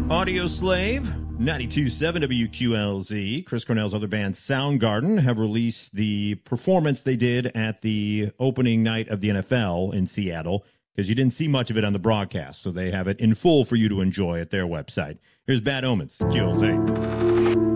Audio Slave, 92.7 WQLZ. Chris Cornell's other band, Soundgarden, have released the performance they did at the opening night of the NFL in Seattle, because you didn't see much of it on the broadcast, so they have it in full for you to enjoy at their website. Here's Bad Omens, QLZ.